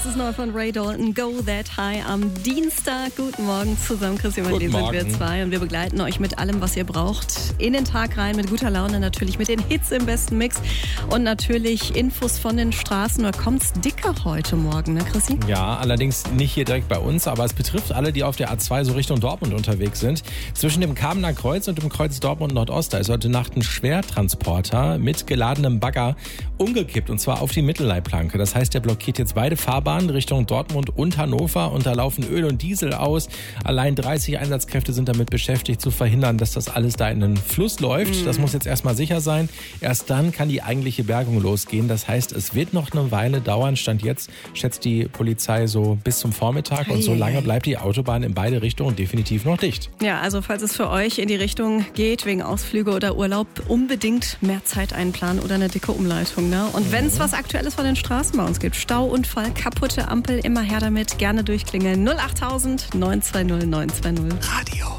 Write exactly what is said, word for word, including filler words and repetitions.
Das ist neu von Ray Dalton, Go That High am Dienstag. Guten Morgen zusammen, Christian und Lee sind wir zwei und wir begleiten euch mit allem, was ihr braucht, in den Tag rein, mit guter Laune natürlich, mit den Hits im besten Mix und natürlich Infos von den Straßen. Da kommt's dicker heute Morgen, ne Chrissy? Ja, allerdings nicht hier direkt bei uns, aber es betrifft alle, die auf der A zwei so Richtung Dortmund unterwegs sind. Zwischen dem Kamener Kreuz und dem Kreuz Dortmund Nordost, da ist heute Nacht ein Schwertransporter mit geladenem Bagger umgekippt und zwar auf die Mittelleitplanke. Das heißt, der blockiert jetzt beide Fahrbahnen Richtung Dortmund und Hannover und da laufen Öl und Diesel aus. Allein dreißig Einsatzkräfte sind damit beschäftigt, zu verhindern, dass das alles da in den Fluss läuft. Mhm. Das muss jetzt erstmal sicher sein. Erst dann kann die eigentliche Bergung losgehen. Das heißt, es wird noch eine Weile dauern. Stand jetzt schätzt die Polizei so bis zum Vormittag und so lange bleibt die Autobahn in beide Richtungen definitiv noch dicht. Ja, also falls es für euch in die Richtung geht, wegen Ausflüge oder Urlaub, unbedingt mehr Zeit einplanen oder eine dicke Umleitung. Ne? Und mhm. wenn es was Aktuelles von den Straßen bei uns gibt, Stauunfall, kaputte Ampel, immer her damit, gerne durchklingeln. null achttausend neun zwei null neun zwei null. Radio